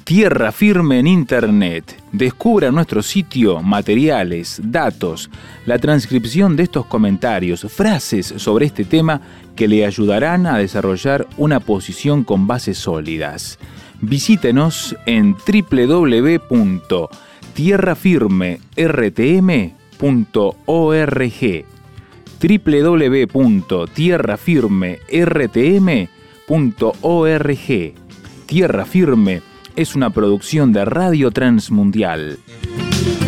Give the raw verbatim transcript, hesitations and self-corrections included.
Tierra Firme en Internet. Descubra nuestro sitio, materiales, datos, la transcripción de estos comentarios, frases sobre este tema que le ayudarán a desarrollar una posición con bases sólidas. Visítenos en doble u doble u doble u punto tierra firme r t m punto org. doble u doble u doble u punto tierra firme r t m punto org. Tierra Firme es una producción de Radio Transmundial.